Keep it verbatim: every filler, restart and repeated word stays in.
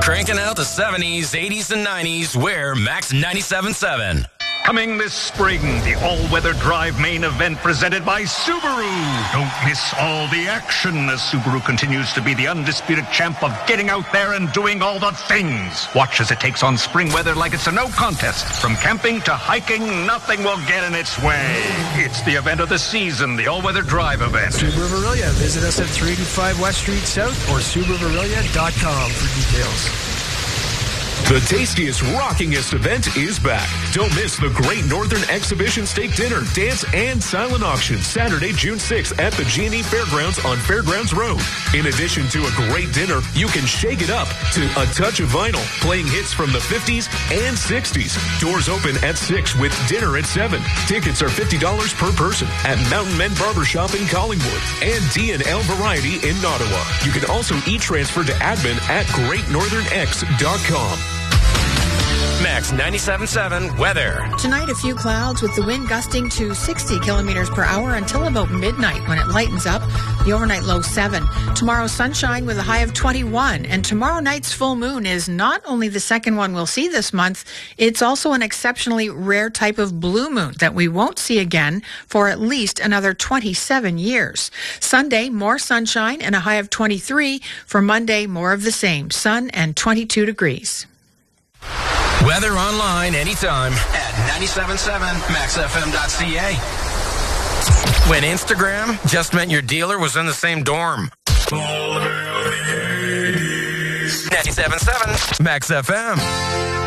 Cranking out the seventies, eighties, and nineties, we're Max ninety-seven point seven. Coming this spring, the all-weather drive main event presented by Subaru. Don't miss all the action as Subaru continues to be the undisputed champ of getting out there and doing all the things. Watch as it takes on spring weather like it's a no contest. From camping to hiking, nothing will get in its way. It's the event of the season, the all-weather drive event. Subaru Verilia. Visit us at three eighty-five West Street South or Subaru Verilia dot com for details. The tastiest, rockingest event is back. Don't miss the Great Northern Exhibition Steak Dinner, Dance, and Silent Auction, Saturday, June sixth at the G and E Fairgrounds on Fairgrounds Road. In addition to a great dinner, you can shake it up to A Touch of Vinyl, playing hits from the fifties and sixties. Doors open at six with dinner at seven. Tickets are fifty dollars per person at Mountain Men Barbershop in Collingwood and D and L Variety in Ottawa. You can also e-transfer to admin at great northern x dot com. Max ninety-seven point seven weather. Tonight, a few clouds with the wind gusting to sixty kilometers per hour until about midnight when it lightens up. The overnight low seven. Tomorrow, sunshine with a high of twenty-one. And tomorrow night's full moon is not only the second one we'll see this month, it's also an exceptionally rare type of blue moon that we won't see again for at least another twenty-seven years. Sunday, more sunshine and a high of twenty-three. For Monday, more of the same, sun and twenty-two degrees. Weather online anytime at ninety-seven point seven max f m dot c a. When Instagram just meant your dealer was in the same dorm. ninety-seven point seven Max F M.